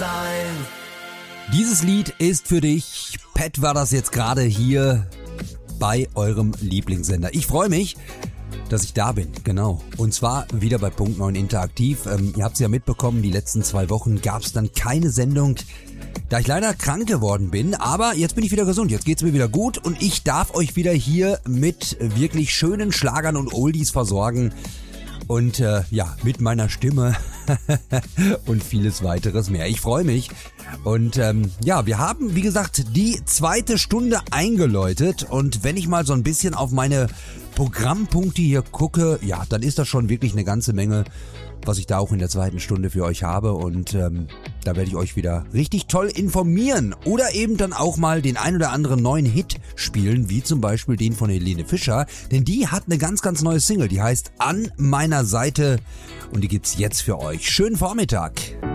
sein. Dieses Lied ist für dich. Pat war das jetzt gerade hier bei eurem Lieblingssender. Ich freue mich, dass ich da bin, genau. Und zwar wieder bei Punkt 9 Interaktiv. Ihr habt es ja mitbekommen, die letzten 2 Wochen gab es dann keine Sendung, da ich leider krank geworden bin. Aber jetzt bin ich wieder gesund, jetzt geht's mir wieder gut und ich darf euch wieder hier mit wirklich schönen Schlagern und Oldies versorgen. Und mit meiner Stimme und vieles weiteres mehr. Ich freue mich. Und wir haben, wie gesagt, die 2. Stunde eingeläutet. Und wenn ich mal so ein bisschen auf meine Programmpunkte hier gucke, ja, dann ist das schon wirklich eine ganze Menge, was ich da auch in der 2. Stunde für euch habe. Und da werde ich euch wieder richtig toll informieren. Oder eben dann auch mal den ein oder anderen neuen Hit spielen, wie zum Beispiel den von Helene Fischer. Denn die hat eine ganz, ganz neue Single, die heißt An meiner Seite. Und die gibt's jetzt für euch. Schönen Vormittag.